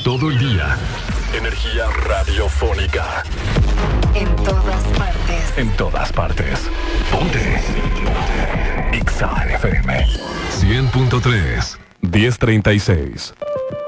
Todo el día. Energía radiofónica. En todas partes. En todas partes. Ponte. Ponte. Exa FM 100.3 1036.